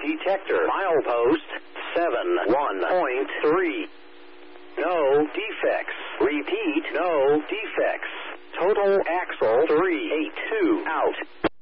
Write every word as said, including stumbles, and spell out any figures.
detector. Milepost seven one point three. No defects. Repeat, no defects. Total axle three eight two out.